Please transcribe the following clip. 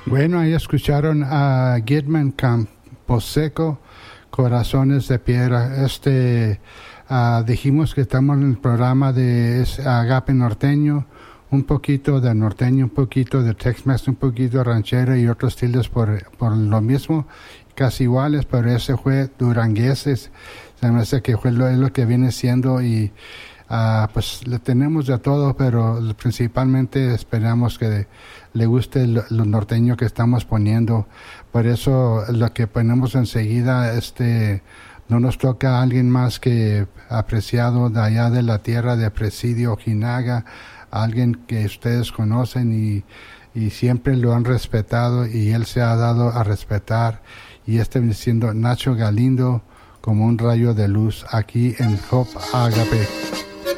Bueno, ahí escucharon a Gidman Camposeco, Corazones de Piedra. Dijimos que estamos en el programa de Agape Norteño, un poquito de norteño, un poquito de Tex-Mex, un poquito de ranchero y otros estilos por lo mismo, casi iguales, pero ese fue durangueses. Se me hace que fue lo que viene siendo y pues le tenemos de todo, pero principalmente esperamos que le guste lo norteño que estamos poniendo. Por eso lo que ponemos enseguida, no nos toca a alguien más que apreciado de allá de la tierra de Presidio, Ojinaga, alguien que ustedes conocen y siempre lo han respetado y él se ha dado a respetar, y viene siendo Nacho Galindo, como un rayo de luz aquí en Hope Agape.